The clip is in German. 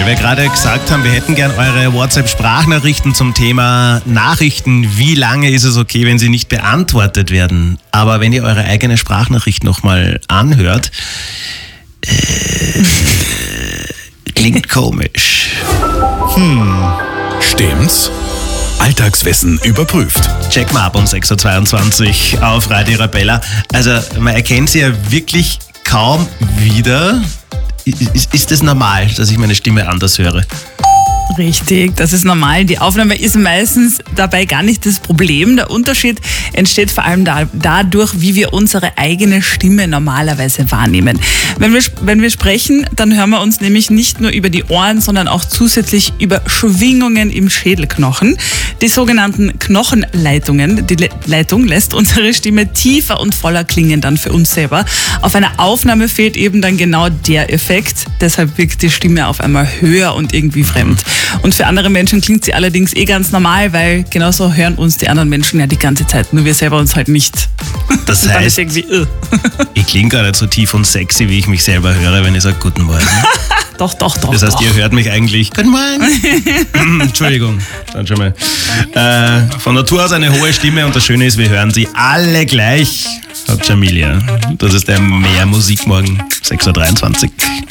weil wir gerade gesagt haben, wir hätten gern eure WhatsApp-Sprachnachrichten zum Thema Nachrichten. Wie lange ist es okay, wenn sie nicht beantwortet werden? Aber wenn ihr eure eigene Sprachnachricht nochmal anhört, klingt komisch. Stimmt's? Alltagswissen überprüft. Check mal ab um 6.22 Uhr auf Radio Arabella. Also man erkennt sie ja wirklich kaum wieder. Ist das normal, dass ich meine Stimme anders höre? Richtig, das ist normal. Die Aufnahme ist meistens dabei gar nicht das Problem. Der Unterschied entsteht vor allem dadurch, wie wir unsere eigene Stimme normalerweise wahrnehmen. Wenn wir sprechen, dann hören wir uns nämlich nicht nur über die Ohren, sondern auch zusätzlich über Schwingungen im Schädelknochen. Die sogenannten Knochenleitungen, die Leitung lässt unsere Stimme tiefer und voller klingen dann für uns selber. Auf einer Aufnahme fehlt eben dann genau der Effekt. Deshalb wirkt die Stimme auf einmal höher und irgendwie fremd. Und für andere Menschen klingt sie allerdings ganz normal, weil genauso hören uns die anderen Menschen ja die ganze Zeit, nur wir selber uns halt nicht. Das heißt, ich klinge gar nicht so tief und sexy, wie ich mich selber höre, wenn ich sage Guten Morgen. Doch. Das heißt, ihr hört mich eigentlich Guten Morgen. Entschuldigung, stand schon mal. Von Natur aus eine hohe Stimme und das Schöne ist, wir hören sie alle gleich, sagt Jamilia. Das ist der Mehr Musikmorgen, 6.23 Uhr.